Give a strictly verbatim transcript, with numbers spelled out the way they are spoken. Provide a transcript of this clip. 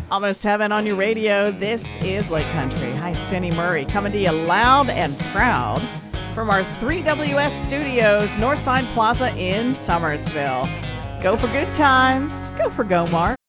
Almost Heaven on your radio. This is Lake Country. Hi, it's Penny Murray coming to you loud and proud from our three W S studios, Northside Plaza in Summersville. Go for good times. Go for Gomar.